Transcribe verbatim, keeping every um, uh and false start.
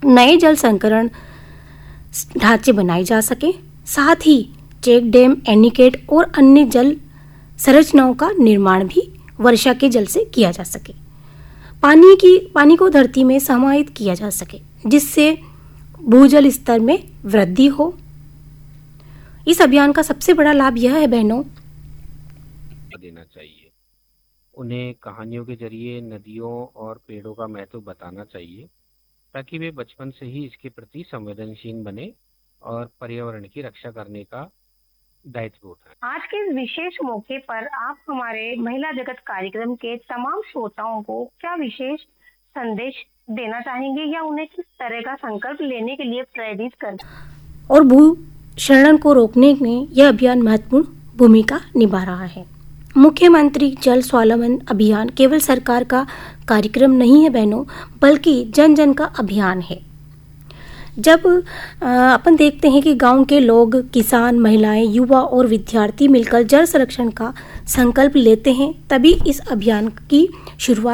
नए जल संकरण ढांचे बनाए जा सके, साथ ही चेक डैम, एनीकेट और अन्य जल संरचनाओं का निर्माण भी वर्षा के जल से किया जा सके। पानी की पानी को धरती में समाहित किया जा सके, जिससे भूजल स्तर में वृद्धि हो। इस अभियान का सबसे बड़ा लाभ यह है बहनों, देना चाहिए। उन्हें कहानियों के जरिए नदियों और पेड़ों का महत्व बताना चाहिए, ताकि वे बचपन से ही इसके प्रति संवेदनशील बने और पर्यावरण की रक्षा करने का दायित्व उठाएं। आज के इस विशेष मौके पर आप हमारे महिला जगत कार्यक्रम के तमाम श्रोताओं को क्या विशेष संदेश देना चाहेंगे या उन्हें किस तरह का संकल्प लेने के लिए प्रेरित कर और भू क्षरण को रोकने में यह अभियान महत्वपूर्ण भूमिका निभा रहा है। मुख्यमंत्री जल स्वावलंबन अभियान केवल सरकार का कार्यक्रम नहीं है बहनों, बल्कि जन जन का अभियान है। जब अपन देखते हैं कि गांव के लोग, किसान, महिलाएं, युवा और विद्यार्थी मिलकर जल संरक्षण का संकल्प लेते हैं, तभी इस अभियान की शुरुआत